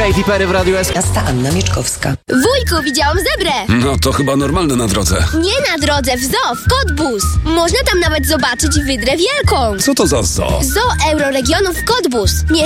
Katy Perry w Radiu SK. Anna Mieczkowska. Wujku, widziałam zebrę! No to chyba normalne na drodze. Nie na drodze, w zoo, w Cottbus. Można tam nawet zobaczyć wydrę wielką. Co to za zoo? Zoo Euroregionów Cottbus.